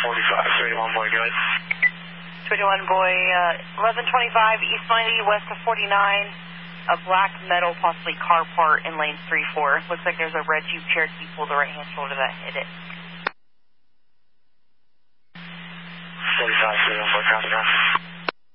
281 boy, go ahead. 281 boy, 1125 East 90, west of 49. A black metal, possibly car part in lane 3-4. Looks like there's a red Jeep Cherokee pulled the right-hand shoulder that hit it.